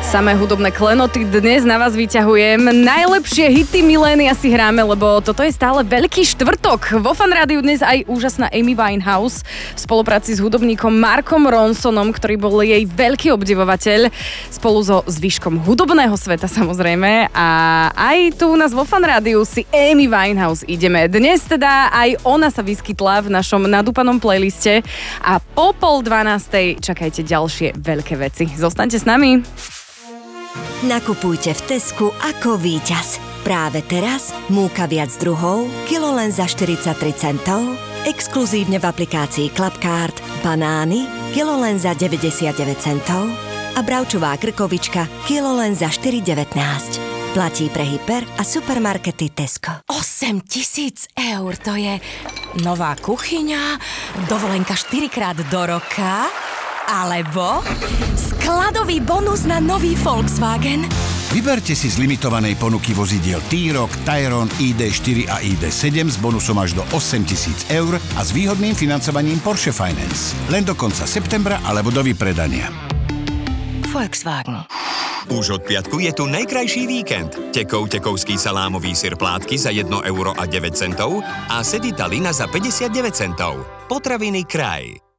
Samé hudobné klenoty dnes na vás vyťahujem. Najlepšie hity milénia si hráme, lebo toto je stále veľký štvrtok. Vo Fan Rádiu dnes aj úžasná Amy Winehouse v spolupráci s hudobníkom Markom Ronsonom, ktorý bol jej veľký obdivovateľ, spolu so zvyškom hudobného sveta samozrejme. A aj tu u nás vo Fan Rádiu si Amy Winehouse ideme. Dnes teda aj ona sa vyskytla v našom nadúpanom playliste a po 11:30 čakajte ďalšie veľké veci. Zostaňte s nami. Nakupujte v Tesku ako víťaz. Práve teraz múka viac druhov, kilo len za 43 centov, exkluzívne v aplikácii Clubcard, banány, kilo len za 99 centov a bravčová krkovička, kilo len za 4,19. Platí pre hyper a supermarkety Tesco. 8 000 eur, to je nová kuchyňa, dovolenka 4-krát do roka, alebo skladový bonus na nový Volkswagen. Vyberte si z limitovanej ponuky vozidiel T-Roc, Tayron, ID4 a ID7 s bonusom až do 8 000 eur a s výhodným financovaním Porsche Finance. Len do konca septembra alebo do vypredania. Volkswagen. Už od piatku je tu najkrajší víkend. Tekovský salámový syr plátky za 1,09 € a sedita lina za 59 centov. Potraviny Kraj.